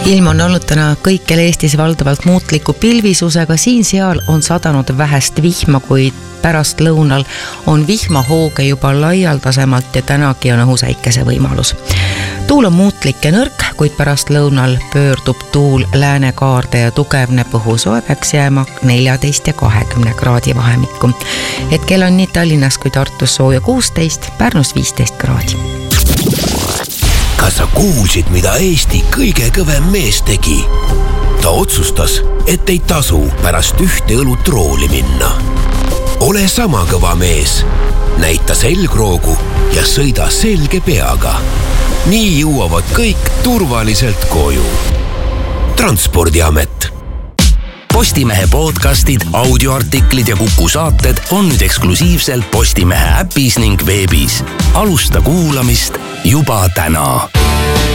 Ilm on olnud täna kõikjal Eestis valdavalt muutliku pilvisusega, siin-seal on sadanud vähest vihma, kuid pärast lõunal on vihmahooge juba laialdasemalt ja tänagi on õhus äikese võimalus. Tuul on muutlik ja nõrk, kuid pärast lõunal pöördub tuul läänekaarde ja tugevneb, õhu soojaks jääma 14 ja 20 kraadi vahemikku. Hetkel on nii Tallinnas kui Tartus sooja 16, Pärnus 15 kraadi. Kas sa kuulsid, mida Eesti kõige kõvem mees tegi? Ta otsustas, et ei tasu pärast ühte õlut rooli minna. Ole sama kõva mees. Näita selgroogu ja sõida selge peaga. Nii jõuavad kõik turvaliselt koju. Transpordiamet. Postimehe podcastid, audioartiklid ja Kuku saated on nüüd eksklusiivselt Postimehe äpis ning veebis. Alusta kuulamist juba täna.